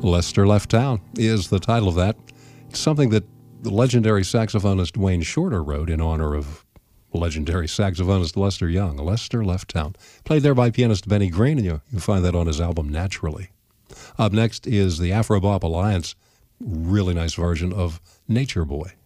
Lester Left Town is the title of that. It's something that the legendary saxophonist Wayne Shorter wrote in honor of legendary saxophonist Lester Young. Lester Left Town. Played there by pianist Benny Green, and you'll find that on his album Naturally. Up next is the Afro Bop Alliance, really nice version of Nature Boy.